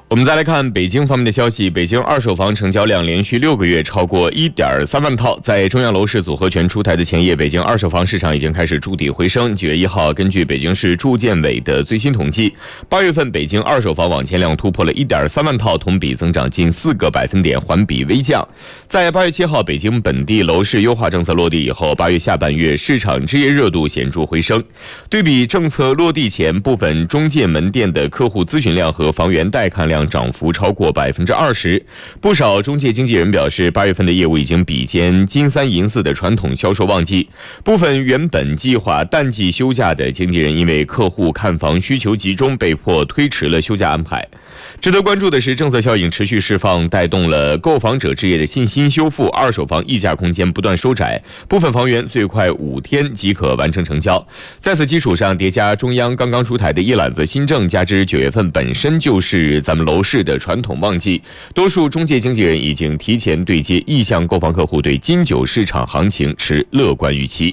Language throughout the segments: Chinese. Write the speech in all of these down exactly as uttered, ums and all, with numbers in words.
我们再来看北京方面的消息，北京二手房成交量连续六个月超过 一点三万套。在中央楼市组合拳出台的前夜，北京二手房市场已经开始筑底回升。九月一号，根据北京市住建委的最新统计，八月份北京二手房网签量突破了 一点三万套，同比增长近四个百分点，环比微降。在八月七号，北京本地楼市优化政策落地以后，八月下半月市场置业热度显著回升。对比政策落地前，部分中介门店的客户咨询量和房源带看量涨幅超过百分之二十，不少中介经纪人表示，八月份的业务已经比肩金三银四的传统销售旺季。部分原本计划淡季休假的经纪人，因为客户看房需求集中，被迫推迟了休假安排。值得关注的是，政策效应持续释放，带动了购房者置业的信心修复，二手房溢价空间不断收窄，部分房源最快五天即可完成成交。在此基础上，叠加中央刚刚出台的一揽子新政，加之九月份本身就是咱们楼市的传统旺季，多数中介经纪人已经提前对接意向购房客户，对金九市场行情持乐观预期。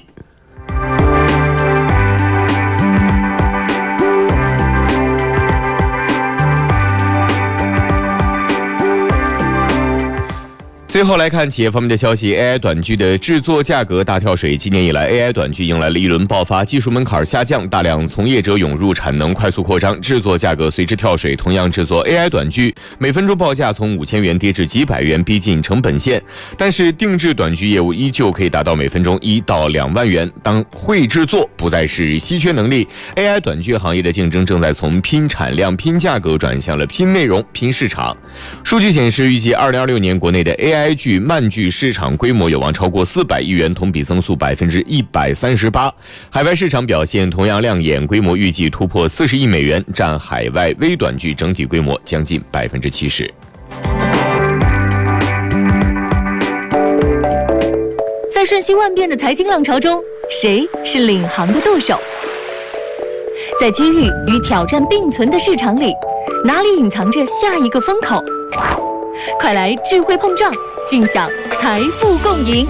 最后来看企业方面的消息 ，A I 短剧的制作价格大跳水。今年以来 ，A I 短剧迎来了一轮爆发，技术门槛下降，大量从业者涌入，产能快速扩张，制作价格随之跳水。同样制作 A I 短剧，每分钟报价从五千元跌至几百元，逼近成本线。但是定制短剧业务依旧可以达到每分钟一到两万元。当会制作不再是稀缺能力 ，A I 短剧行业的竞争正在从拼产量、拼价格转向了拼内容、拼市场。数据显示，预计二零二六年国内的 A I 剧漫剧市场规模有望超过四百亿元，同比增速百分之一百三十八。海外市场表现同样亮眼，规模预计突破四十亿美元，占海外微短剧整体规模将近百分之七十。 在瞬息万变的财经浪潮中，谁是领航的舵手？在机遇与挑战并存的市场里，哪里隐藏着下一个风口？快来智慧碰撞，尽享财富共赢。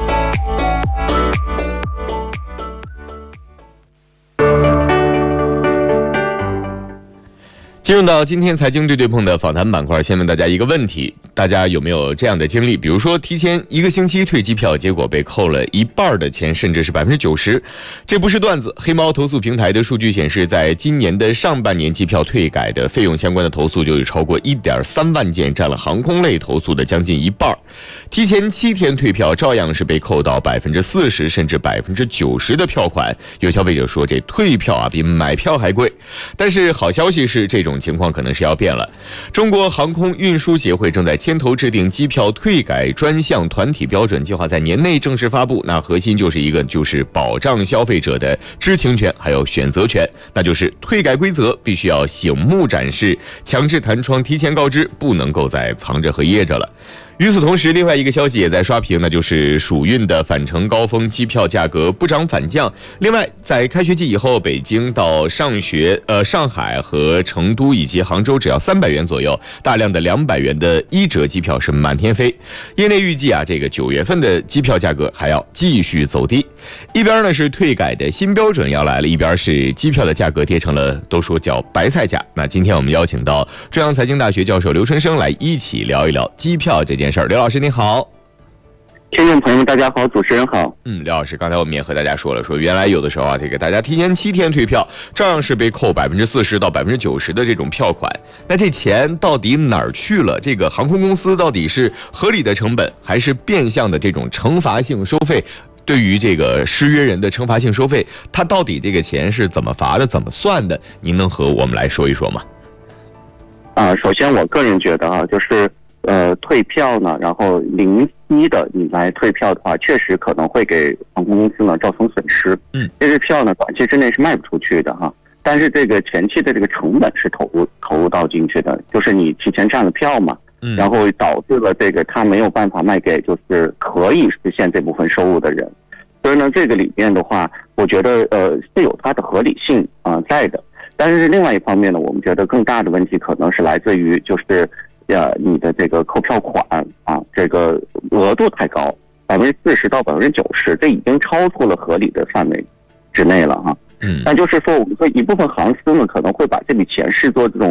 进入到今天财经对对碰的访谈板块，先问大家一个问题：大家有没有这样的经历？比如说，提前一个星期退机票，结果被扣了一半的钱，甚至是百分之九十。这不是段子。黑猫投诉平台的数据显示，在今年的上半年，机票退改的费用相关的投诉就有超过一点三万件，占了航空类投诉的将近一半。提前七天退票，照样是被扣到百分之四十甚至百分之九十的票款。有消费者说，这退票啊比买票还贵。但是好消息是，这种情况可能是要变了。中国航空运输协会正在牵头制定机票退改专项团体标准，计划在年内正式发布。那核心就是一个，就是保障消费者的知情权还有选择权，那就是退改规则必须要醒目展示，强制弹窗，提前告知，不能够再藏着和掖着了。与此同时，另外一个消息也在刷屏，那就是暑运的返程高峰机票价格不涨反降。另外，在开学季以后，北京到上学，呃，上海和成都以及杭州只要三百元左右，大量的两百元的一折机票是满天飞。业内预计啊，这个九月份的机票价格还要继续走低。一边呢是退改的新标准要来了，一边是机票的价格跌成了都说叫白菜价。那今天我们邀请到中央财经大学教授刘春生来一起聊一聊机票这件事儿。刘老师你好。 听众朋友们大家好，主持人好。 嗯，刘老师，刚才我们也和大家说了，说原来有的时候啊，这个大家提前七天退票，照样是被扣百分之四十到百分之九十的这种票款。那这钱到底哪儿去了？这个航空公司到底是合理的成本，还是变相的这种惩罚性收费？对于这个失约人的惩罚性收费，它到底这个钱是怎么罚的，怎么算的？您能和我们来说一说吗？ 啊，首先我个人觉得啊，就是呃退票呢，然后零息的你来退票的话，确实可能会给航空公司呢造成损失。嗯，这支票呢短期之内是卖不出去的哈，但是这个前期的这个成本是投入投入到进去的，就是你提前占了票嘛。然后导致了这个他没有办法卖给就是可以实现这部分收入的人，所以呢，这个里面的话，我觉得呃是有它的合理性啊、呃、在的。但是另外一方面呢，我们觉得更大的问题可能是来自于就是呃你的这个扣票款啊，这个额度太高，百分之四十到百分之九十，这已经超出了合理的范围之内了哈。嗯，但就是说，我们说一部分航司呢可能会把这笔钱视作这种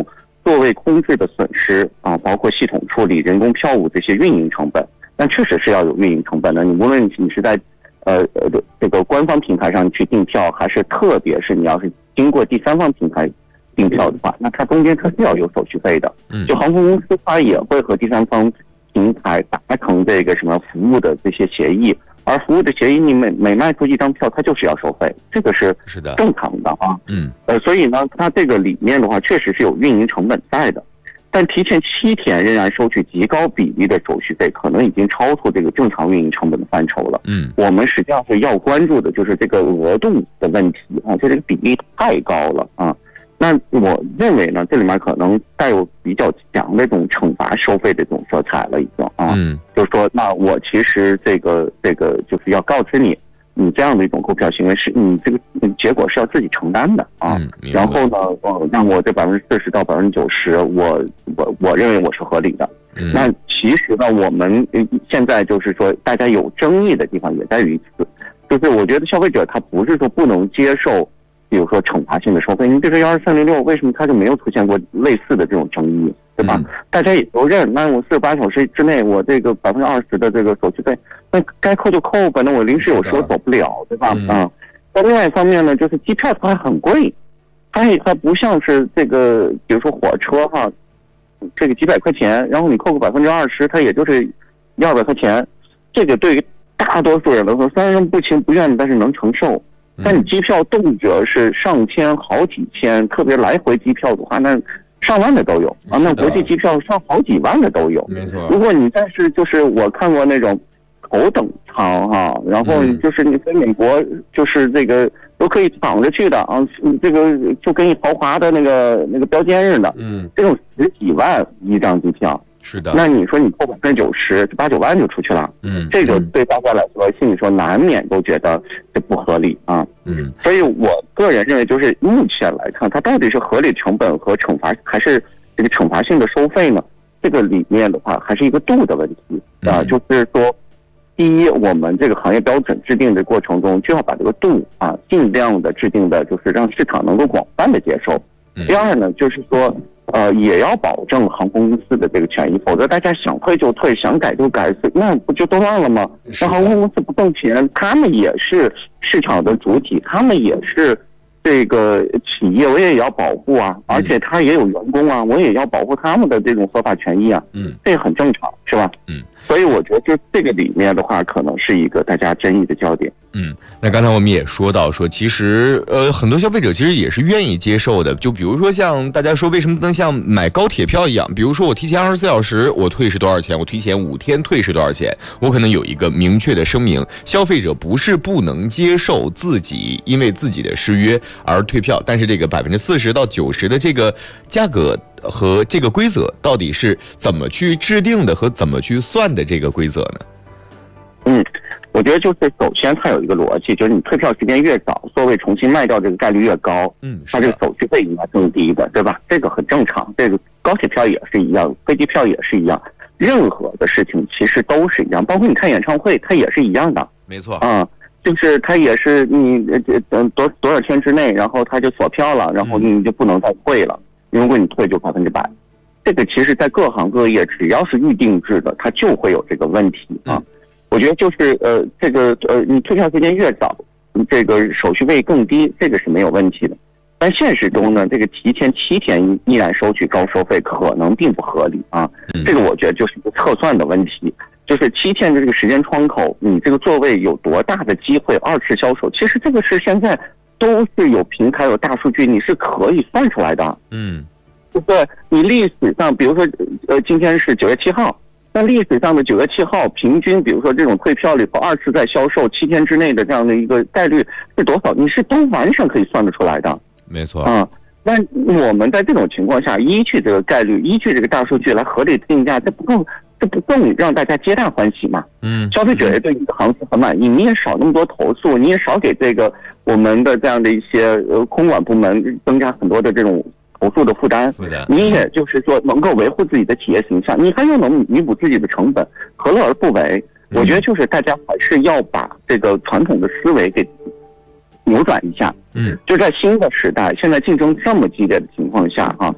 座位空置的损失啊，包括系统处理、人工票务这些运营成本，那确实是要有运营成本的。你无论你是在呃呃这个官方平台上去订票，还是特别是你要是经过第三方平台订票的话，那它中间它是要有手续费的。就航空公司它也会和第三方平台达成这个什么服务的这些协议，而服务的协议你每每卖出一张票，它就是要收费，这个是是的正常的啊。 嗯， 呃，所以呢，它这个里面的话，确实是有运营成本在的，但提前七天仍然收取极高比例的手续费，可能已经超出这个正常运营成本的范畴了。 嗯， 我们实际上是要关注的就是这个额度的问题啊，就这个比例太高了啊。那我认为呢，这里面可能带有比较强的这种惩罚收费的这种色彩了，已经啊， 嗯， 就是说，那我其实这个这个就是要告知你，你这样的一种购票行为是你这个结果是要自己承担的啊。 嗯、 然后呢，呃，让我这百分之四十到百分之九十，我我我认为我是合理的。 嗯、 那其实呢，我们现在就是说，大家有争议的地方也在于此，就是我觉得消费者他不是说不能接受。比如说惩罚性的收费，你比如说幺二三零六，为什么它就没有出现过类似的这种争议，对吧？嗯、大家也都认，那我四十八小时之内，我这个百分之二十的这个手续费，那该扣就扣吧，那我临时有时候走不了，对吧？嗯。啊，那另外一方面呢，就是机票它还很贵，它也它不像是这个，比如说火车哈，这个几百块钱，然后你扣个百分之二十，它也就是一二百块钱，这个对于大多数人来说，虽然不情不愿，但是能承受。但你机票动辄是上千好几千，特别来回机票的话，那上万的都有啊。那国际机票上好几万的都有。 没错。 如果你再是就是我看过那种头等舱哈，然后就是你飞美国就是这个都可以躺着去的啊，这个就跟豪华的那个那个标间似的。嗯。这种十几万一张机票。 是的， 那你说你扣百分之九十，八九万就出去了，嗯，这个对大家来说，心里说难免都觉得这不合理啊，嗯，所以我个人认为，就是目前来看，它到底是合理成本和惩罚，还是这个惩罚性的收费呢？这个里面的话，还是一个度的问题啊，就是说，第一，我们这个行业标准制定的过程中，就要把这个度啊，尽量的制定的，就是让市场能够广泛的接受。第二呢，就是说。呃，也要保证航空公司的这个权益，否则大家想退就退，想改就改，那不就都乱了吗？那航空公司不挣钱，他们也是市场的主体，他们也是这个企业，我也要保护啊，而且他也有员工啊，我也要保护他们的这种合法权益啊，嗯，这个很正常，是吧？嗯，所以我觉得就这个里面的话，可能是一个大家争议的焦点。 嗯，那刚才我们也说到说，其实呃，很多消费者其实也是愿意接受的。就比如说像大家说，为什么不能像买高铁票一样？比如说我提前二十四小时我退是多少钱？我提前五天退是多少钱？我可能有一个明确的声明，消费者不是不能接受自己因为自己的失约而退票，但是这个百分之四十到九十的这个价格和这个规则到底是怎么去制定的和怎么去算的这个规则呢？ 嗯。我觉得就是首先它有一个逻辑，就是你退票时间越早，座位重新卖掉这个概率越高，嗯，它这个手续费应该更低的，对吧？这个很正常。这个高铁票也是一样，飞机票也是一样，任何的事情其实都是一样，包括你看演唱会，它也是一样的。 没错， 啊、嗯，就是它也是你等多多少天之内，然后它就锁票了，然后你就不能再退了。嗯、如果你退就百分之百。这个其实在各行各业，只要是预定制的，它就会有这个问题啊。嗯，我觉得就是呃，这个呃，你退票时间越早，这个手续费更低，这个是没有问题的。但现实中呢，这个提前七天依然收取高收费，可能并不合理啊。这个我觉得就是一个测算的问题，就是七天的这个时间窗口，你这个座位有多大的机会二次销售？其实这个是现在都是有平台有大数据，你是可以算出来的。嗯，对不对？你历史上，比如说呃，今天是九月七号。那历史上的九月七号平均，比如说这种退票率和二次再销售七天之内的这样的一个概率是多少？你是都完全可以算得出来的。 没错啊。那我们在这种情况下，依据这个概率，依据这个大数据来合理定价，这不更这不更让大家皆大欢喜吗？嗯，消费者也对你的航司很满意，你也少那么多投诉，你也少给这个我们的这样的一些呃空管部门增加很多的这种投诉的负担，你也就是说能够维护自己的企业形象，你还又能弥补自己的成本，何乐而不为？我觉得就是大家还是要把这个传统的思维给扭转一下。嗯，就在新的时代，现在竞争这么激烈的情况下啊，然后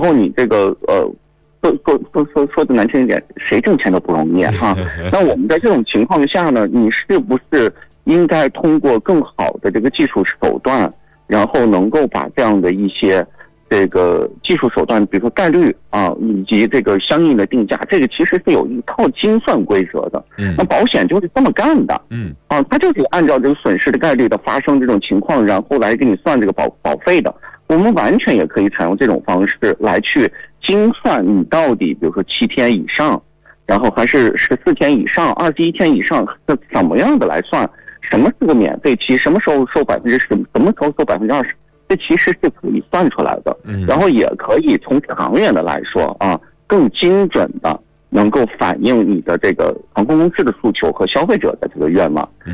后你这个呃，说说说说说的难听一点，谁挣钱都不容易啊。那我们在这种情况下呢，你是不是应该通过更好的这个技术手段，然后能够把这样的一些这个技术手段，比如说概率啊，以及这个相应的定价，这个其实是有一套精算规则的。 嗯， 那保险就是这么干的。 嗯， 啊，它就是按照这个损失的概率的发生这种情况，然后来给你算这个保保费的。我们完全也可以采用这种方式来去精算你到底，比如说七天以上，然后还是十四天以上、二十一天以上，是怎么样的来算？什么是个免费期？什么时候收百分之十？什么时候收百分之二十？这其实是可以算出来的。 嗯， 然后也可以从长远的来说啊，更精准的能够反映你的这个航空公司的诉求和消费者的这个愿望。